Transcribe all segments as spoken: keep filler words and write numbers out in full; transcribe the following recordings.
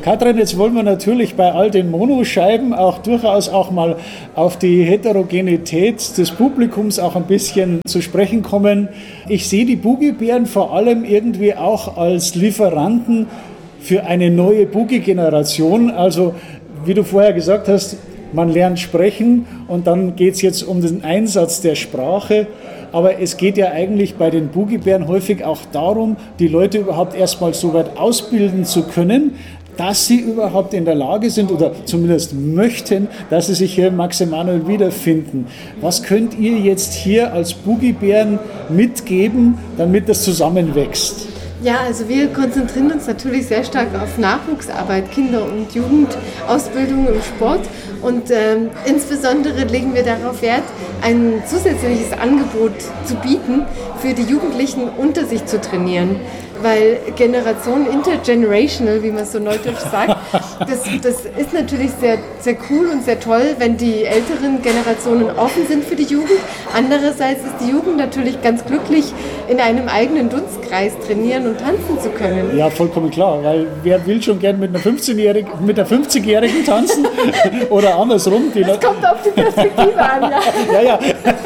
Katrin, jetzt wollen wir natürlich bei all den Monoscheiben auch durchaus auch mal auf die Heterogenität des Publikums auch ein bisschen zu sprechen kommen. Ich sehe die Boogie-Bären vor allem irgendwie auch als Lieferanten für eine neue Boogie-Generation. Also, wie du vorher gesagt hast, man lernt sprechen und dann geht es jetzt um den Einsatz der Sprache. Aber es geht ja eigentlich bei den Boogie-Bären häufig auch darum, die Leute überhaupt erstmal so weit ausbilden zu können, dass sie überhaupt in der Lage sind oder zumindest möchten, dass sie sich hier im Max Emanuel wiederfinden. Was könnt ihr jetzt hier als Boogie-Bären mitgeben, damit das zusammenwächst? Ja, also wir konzentrieren uns natürlich sehr stark auf Nachwuchsarbeit, Kinder- und Jugendausbildung im Sport und ähm, insbesondere legen wir darauf Wert, ein zusätzliches Angebot zu bieten, für die Jugendlichen unter sich zu trainieren. Weil Generation intergenerational, wie man so neudeutsch sagt, das, das ist natürlich sehr, sehr cool und sehr toll, wenn die älteren Generationen offen sind für die Jugend. Andererseits ist die Jugend natürlich ganz glücklich, in einem eigenen Dunstkreis trainieren und tanzen zu können. Ja, vollkommen klar, weil wer will schon gern mit einer fünfzehnjährigen, mit einer fünfzigjährigen tanzen oder andersrum? Die das kommt auf die Perspektive an, ja. Ja, ja.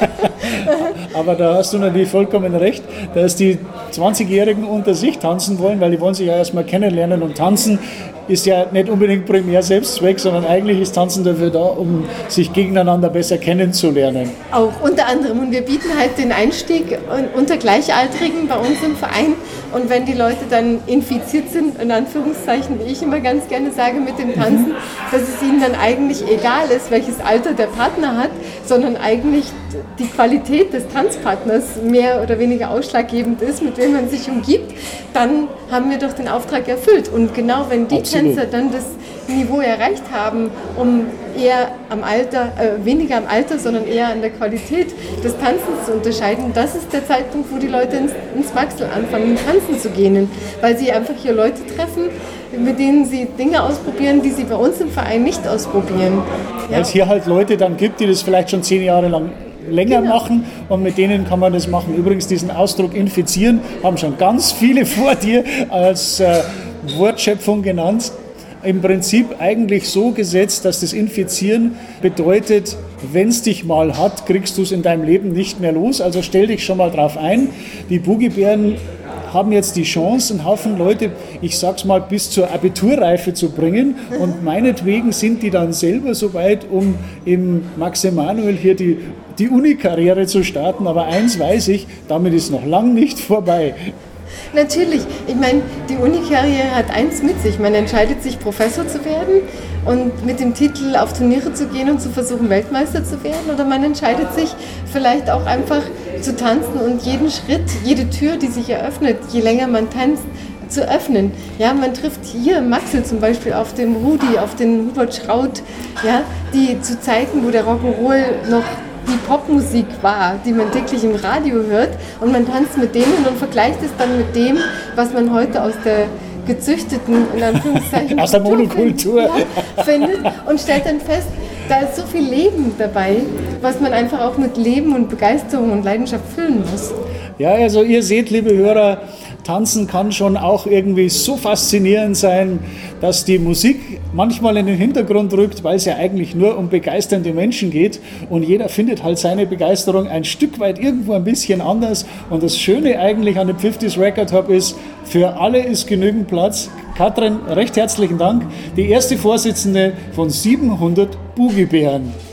Aber da hast du natürlich vollkommen recht, dass die zwanzigjährigen unter sich tanzen wollen, weil die wollen sich ja erstmal kennenlernen und tanzen ist ja nicht unbedingt primär Selbstzweck, sondern eigentlich ist Tanzen dafür da, um sich gegeneinander besser kennenzulernen. Auch unter anderem. Und wir bieten halt den Einstieg unter Gleichaltrigen bei uns im Verein. Und wenn die Leute dann infiziert sind, in Anführungszeichen, wie ich immer ganz gerne sage, mit dem Tanzen, dass es ihnen dann eigentlich egal ist, welches Alter der Partner hat, sondern eigentlich die Qualität des Tanzpartners mehr oder weniger ausschlaggebend ist, mit wem man sich umgibt, dann haben wir doch den Auftrag erfüllt. Und genau wenn die Absolut. Tänzer dann das Niveau erreicht haben, um eher am Alter, äh, weniger am Alter, sondern eher an der Qualität des Tanzens zu unterscheiden, das ist der Zeitpunkt, wo die Leute ins, ins Maxel anfangen, tanzen zu gehen, weil sie einfach hier Leute treffen, mit denen sie Dinge ausprobieren, die sie bei uns im Verein nicht ausprobieren. Ja. Weil es hier halt Leute dann gibt, die das vielleicht schon zehn Jahre lang länger genau. machen und mit denen kann man das machen. Übrigens diesen Ausdruck infizieren haben schon ganz viele vor dir als äh, Wortschöpfung genannt. Im Prinzip eigentlich so gesetzt, dass das Infizieren bedeutet, wenn es dich mal hat, kriegst du es in deinem Leben nicht mehr los. Also stell dich schon mal drauf ein. Die Boogie-Bären haben jetzt die Chance, einen Haufen Leute, ich sag's mal, bis zur Abiturreife zu bringen. Und meinetwegen sind die dann selber so weit, um im Max Emanuel hier die, die Uni-Karriere zu starten. Aber eins weiß ich, damit ist noch lang nicht vorbei. Natürlich. Ich meine, die Uni-Karriere hat eins mit sich. Man entscheidet sich, Professor zu werden und mit dem Titel auf Turniere zu gehen und zu versuchen, Weltmeister zu werden. Oder man entscheidet sich vielleicht auch einfach zu tanzen und jeden Schritt, jede Tür, die sich eröffnet, je länger man tanzt, zu öffnen. Ja, man trifft hier im Maxel zum Beispiel auf den Rudi, auf den Hubert Schraut, ja, die zu Zeiten, wo der Rock'n'Roll noch die Popmusik war, die man täglich im Radio hört, und man tanzt mit denen und vergleicht es dann mit dem, was man heute aus der gezüchteten, in Anführungszeichen, aus der Monokultur ja, findet und stellt dann fest, da ist so viel Leben dabei, was man einfach auch mit Leben und Begeisterung und Leidenschaft füllen muss. Ja, also ihr seht, liebe Hörer, Tanzen kann schon auch irgendwie so faszinierend sein, dass die Musik manchmal in den Hintergrund rückt, weil es ja eigentlich nur um begeisternde Menschen geht und jeder findet halt seine Begeisterung ein Stück weit irgendwo ein bisschen anders. Und das Schöne eigentlich an dem fünfziger Record Hub ist, für alle ist genügend Platz. Katrin, recht herzlichen Dank, die erste Vorsitzende von siebenhundert Boogie-Bären.